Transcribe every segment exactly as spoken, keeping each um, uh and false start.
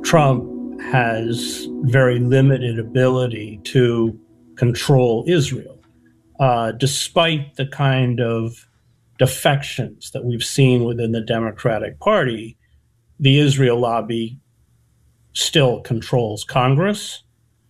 Trump has very limited ability to control Israel, uh, despite the kind of defections that we've seen within the Democratic Party. The Israel lobby still controls Congress.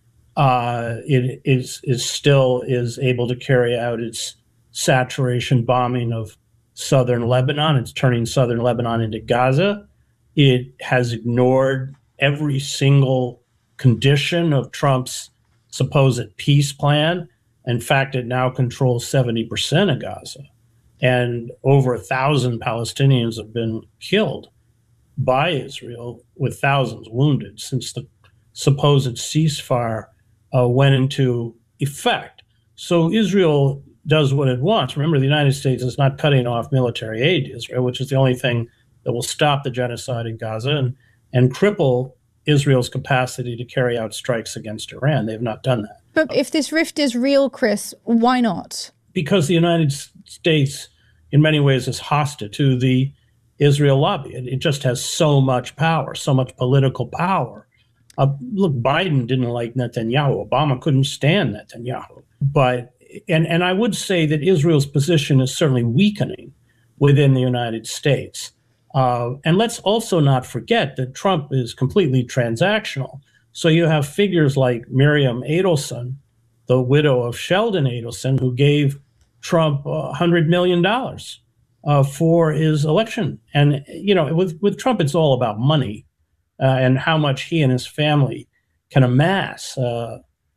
Uh, it is, is still is able to carry out its saturation bombing of southern Lebanon. It's turning southern Lebanon into Gaza. It has ignored every single condition of Trump's supposed peace plan. In fact, it now controls seventy percent of Gaza. And over a thousand Palestinians have been killed by Israel, with thousands wounded since the supposed ceasefire uh, went into effect. So Israel does what it wants. Remember, the United States is not cutting off military aid to Israel, which is the only thing that will stop the genocide in Gaza and, and cripple Israel's capacity to carry out strikes against Iran. They've not done that. But if this rift is real, Chris, why not? Because the United States, in many ways, is hostile to the Israel lobby. It, it just has so much power, so much political power. Uh, look, Biden didn't like Netanyahu. Obama couldn't stand Netanyahu. But and and I would say that Israel's position is certainly weakening within the United States. Uh, and let's also not forget that Trump is completely transactional. So you have figures like Miriam Adelson, the widow of Sheldon Adelson, who gave Trump one hundred million dollars uh, for his election. And, you know, with, with Trump, it's all about money uh, and how much he and his family can amass. Uh,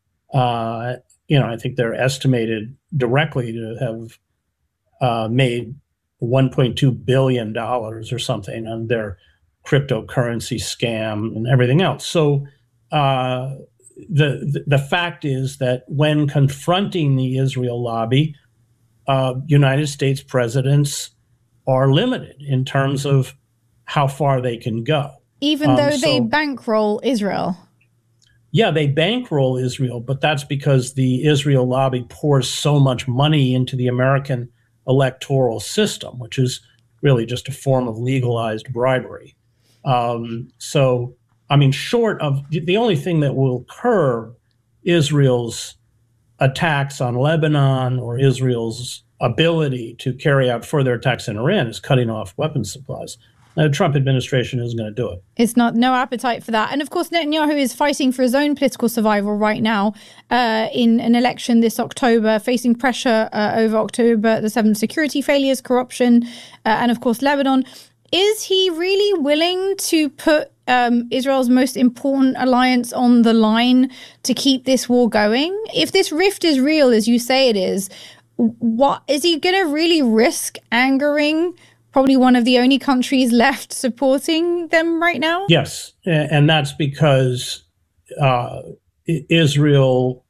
uh, you know, I think they're estimated directly to have uh, made one point two billion dollars or something on their cryptocurrency scam and everything else. So uh, the, the fact is that when confronting the Israel lobby, uh, United States presidents are limited in terms of how far they can go. Even though um, so, they bankroll Israel. Yeah, they bankroll Israel, but that's because the Israel lobby pours so much money into the American electoral system, which is really just a form of legalized bribery. Um, so, I mean, short of the only thing that will curb Israel's attacks on Lebanon or Israel's ability to carry out further attacks in Iran is cutting off weapons supplies. The Trump administration isn't going to do it. It's not, no appetite for that. And of course, Netanyahu is fighting for his own political survival right now uh, in an election this October, facing pressure uh, over October the seventh, security failures, corruption, uh, and of course, Lebanon. Is he really willing to put um, Israel's most important alliance on the line to keep this war going? If this rift is real, as you say it is, what is he going to really risk angering probably one of the only countries left supporting them right now? Yes, and that's because uh, Israel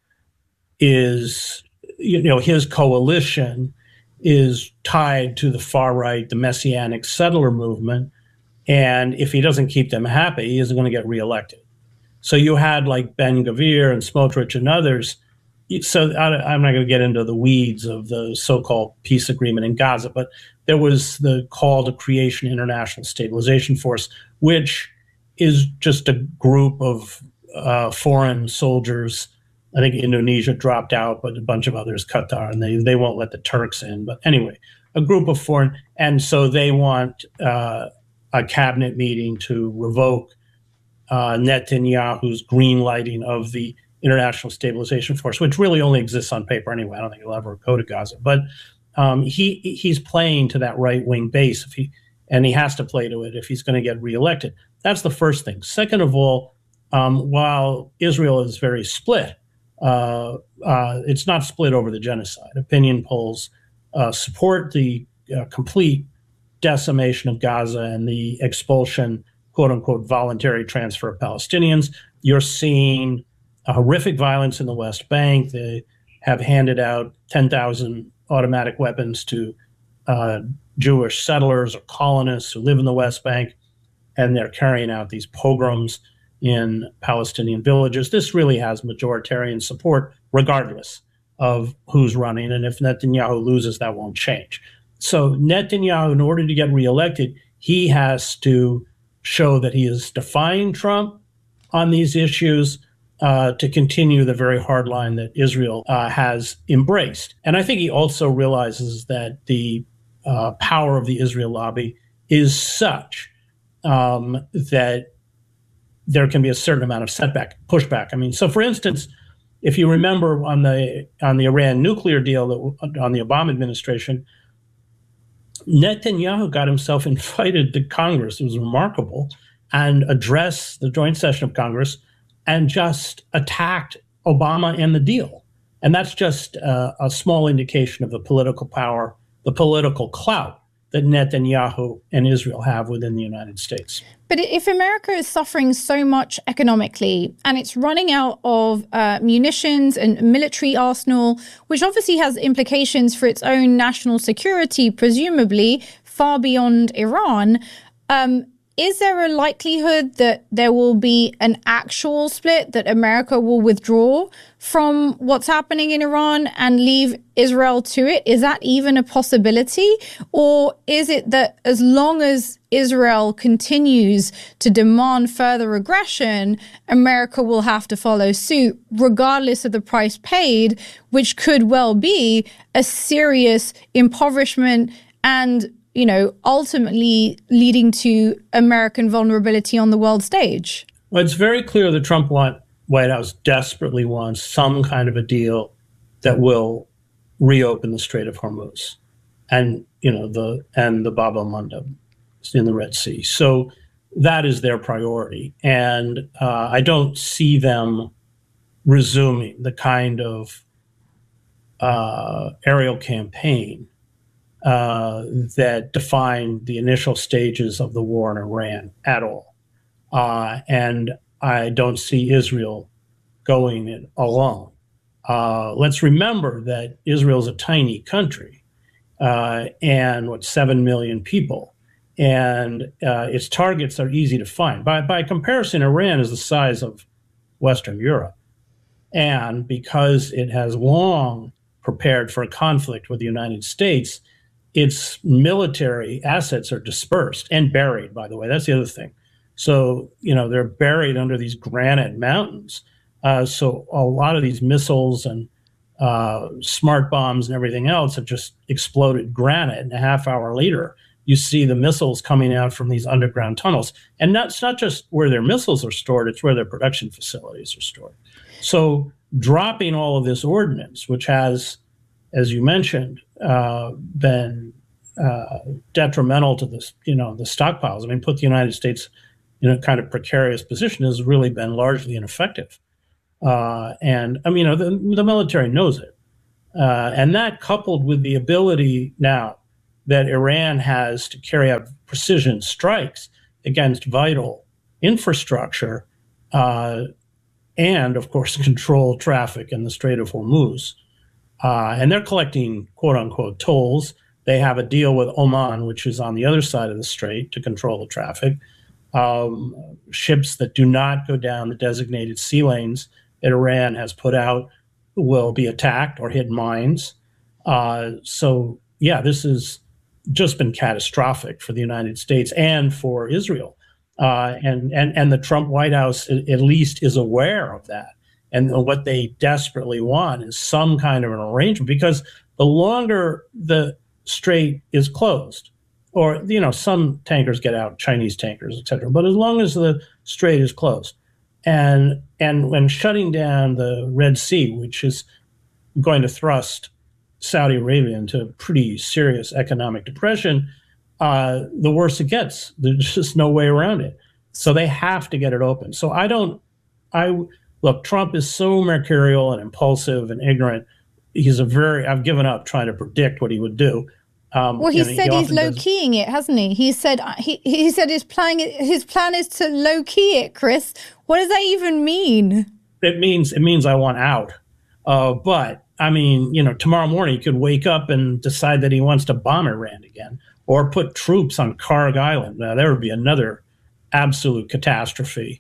is, you know, his coalition is tied to the far right, the Messianic settler movement. And if he doesn't keep them happy, he isn't going to get reelected. So you had like Ben Gvir and Smotrich and others. So I, I'm not going to get into the weeds of the so-called peace agreement in Gaza, but there was the call to creation international stabilization force, which is just a group of uh, foreign soldiers. I think Indonesia dropped out, but a bunch of others, Qatar, and they, they won't let the Turks in. But anyway, a group of foreign, and so they want uh, a cabinet meeting to revoke uh, Netanyahu's green lighting of the International Stabilization Force, which really only exists on paper anyway. I don't think it'll ever go to Gaza. But um, he he's playing to that right-wing base, if he and he has to play to it if he's going to get reelected. That's the first thing. Second of all, um, while Israel is very split, uh, uh, it's not split over the genocide. Opinion polls uh, support the uh, complete decimation of Gaza and the expulsion, quote-unquote, voluntary transfer of Palestinians. You're seeing a horrific violence in the West Bank. They have handed out ten thousand automatic weapons to uh, Jewish settlers or colonists who live in the West Bank, and they're carrying out these pogroms in Palestinian villages. This really has majoritarian support, regardless of who's running. And if Netanyahu loses, that won't change. So Netanyahu, in order to get reelected, he has to show that he is defying Trump, on these issues uh, to continue the very hard line that Israel uh, has embraced. And I think he also realizes that the uh, power of the Israel lobby is such um, that there can be a certain amount of setback, pushback. I mean, so for instance, if you remember on the on the Iran nuclear deal that, on the Obama administration, Netanyahu got himself invited to Congress. It was remarkable, and addressed the joint session of Congress and just attacked Obama and the deal. And that's just uh, a small indication of the political power, the political clout that Netanyahu and Israel have within the United States. But if America is suffering so much economically and it's running out of uh, munitions and military arsenal, which obviously has implications for its own national security, presumably far beyond Iran, um, is there a likelihood that there will be an actual split, that America will withdraw from what's happening in Iran and leave Israel to it? Is that even a possibility? Or is it that as long as Israel continues to demand further aggression, America will have to follow suit, regardless of the price paid, which could well be a serious impoverishment and, you know, ultimately leading to American vulnerability on the world stage? Well, it's very clear the Trump White House desperately wants some kind of a deal that will reopen the Strait of Hormuz and, you know, the and the Bab el-Mandeb in the Red Sea. So that is their priority. And uh, I don't see them resuming the kind of uh, aerial campaign Uh, that defined the initial stages of the war in Iran at all. Uh, and I don't see Israel going it alone. Uh, let's remember that Israel is a tiny country uh, and what, seven million people. And uh, its targets are easy to find. By, by comparison, Iran is the size of Western Europe. And because it has long prepared for a conflict with the United States, its military assets are dispersed and buried, by the way. That's the other thing. So, you know, they're buried under these granite mountains. Uh, so a lot of these missiles and uh, smart bombs and everything else have just exploded granite. And a half hour later, you see the missiles coming out from these underground tunnels. And that's not just where their missiles are stored, it's where their production facilities are stored. So dropping all of this ordnance, which has, as you mentioned, uh, been uh, detrimental to this, you know, the stockpiles. I mean, put the United States in a kind of precarious position has really been largely ineffective. Uh, and I mean, you know, the, the military knows it. Uh, and that coupled with the ability now that Iran has to carry out precision strikes against vital infrastructure uh, and, of course, control traffic in the Strait of Hormuz. Uh, and they're collecting, quote unquote, tolls. They have a deal with Oman, which is on the other side of the strait, to control the traffic. Um, ships that do not go down the designated sea lanes that Iran has put out will be attacked or hit mines. Uh, so, yeah, this has just been catastrophic for the United States and for Israel. Uh, and, and, and the Trump White House at least is aware of that. And what they desperately want is some kind of an arrangement, because the longer the strait is closed, or, you know, some tankers get out, Chinese tankers, et cetera, but as long as the strait is closed, and and when shutting down the Red Sea, which is going to thrust Saudi Arabia into pretty serious economic depression, uh, the worse it gets. There's just no way around it. So they have to get it open. So I don't, I, Look, Trump is so mercurial and impulsive and ignorant. He's a very, I've given up trying to predict what he would do. Um, well, he said he he's low-keying does. it, hasn't he? He said he he said his plan his plan is to low-key it, Chris. What does that even mean? It means it means I want out. Uh, but, I mean, you know, tomorrow morning he could wake up and decide that he wants to bomb Iran again or put troops on Karg Island. Now, there would be another absolute catastrophe.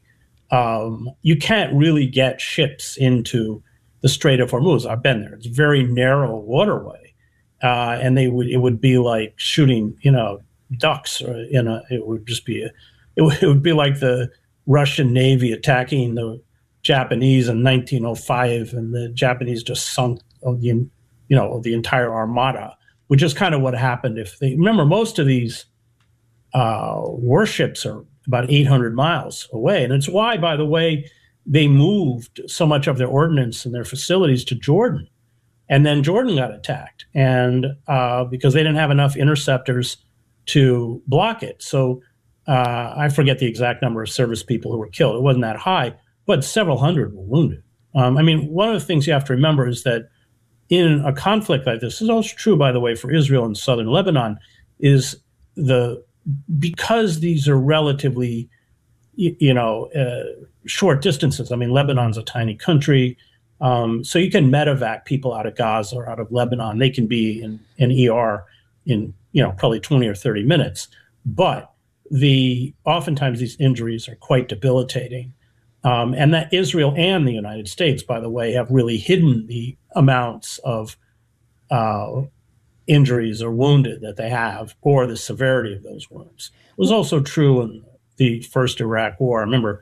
Um, you can't really get ships into the Strait of Hormuz. I've been there. It's a very narrow waterway, uh, and they would it would be like shooting, you know, ducks. Or, you know, it would just be a, it, would, it would be like the Russian Navy attacking the Japanese in nineteen oh five, and the Japanese just sunk of the, you know, the entire armada, which is kind of what happened. If they remember, most of these uh, warships are about eight hundred miles away, and it's why, by the way, they moved so much of their ordnance and their facilities to Jordan, and then Jordan got attacked, and uh, because they didn't have enough interceptors to block it. So uh, I forget the exact number of service people who were killed. It wasn't that high, but several hundred were wounded. Um, I mean, one of the things you have to remember is that in a conflict like this, this is also true, by the way, for Israel and southern Lebanon, is the because these are relatively, you, you know, uh, short distances. I mean, Lebanon's a tiny country, um, so you can medevac people out of Gaza or out of Lebanon. They can be in an E R in, you know, probably twenty or thirty minutes. But the oftentimes these injuries are quite debilitating. Um, and that Israel and the United States, by the way, have really hidden the amounts of uh, injuries or wounded that they have, or the severity of those wounds. It was also true in the first Iraq War. I remember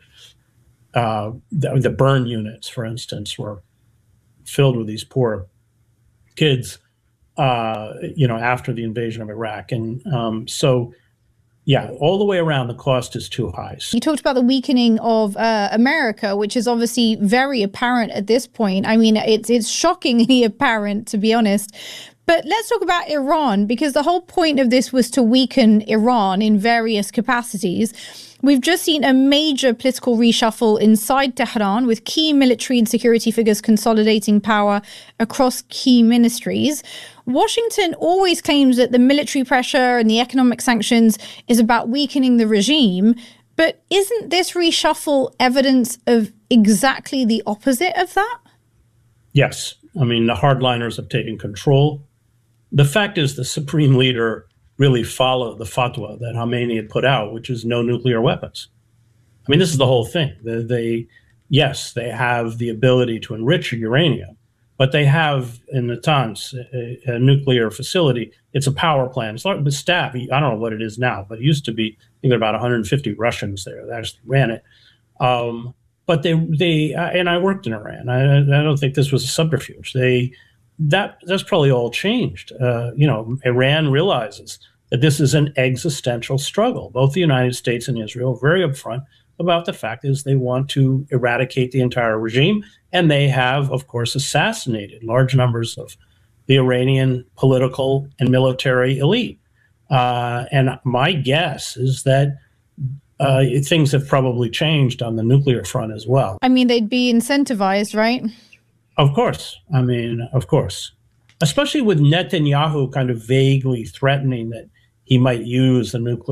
uh, the, the burn units, for instance, were filled with these poor kids, uh, you know, after the invasion of Iraq. And um, so, yeah, all the way around, the cost is too high. You talked about the weakening of uh, America, which is obviously very apparent at this point. I mean, it's it's shockingly apparent, to be honest. But let's talk about Iran, because the whole point of this was to weaken Iran in various capacities. We've just seen a major political reshuffle inside Tehran, with key military and security figures consolidating power across key ministries. Washington always claims that the military pressure and the economic sanctions is about weakening the regime. But isn't this reshuffle evidence of exactly the opposite of that? Yes. I mean, the hardliners have taken control. The fact is, the supreme leader really followed the fatwa that Khamenei had put out, which is no nuclear weapons. I mean, this is the whole thing. They, they yes, they have the ability to enrich uranium, but they have in Natanz a, a nuclear facility. It's a power plant. It's like the staff. I don't know what it is now, but it used to be, I think there were about one hundred fifty Russians there that actually ran it. Um, but they, they, and I worked in Iran. I, I don't think this was a subterfuge. They, that, that's probably all changed. Uh, you know, Iran realizes that this is an existential struggle. Both the United States and Israel are very upfront about the fact is they want to eradicate the entire regime, and they have, of course, assassinated large numbers of the Iranian political and military elite. Uh, and my guess is that uh, things have probably changed on the nuclear front as well. I mean, they'd be incentivized, right? Of course. I mean, of course. Especially with Netanyahu kind of vaguely threatening that he might use the nuclear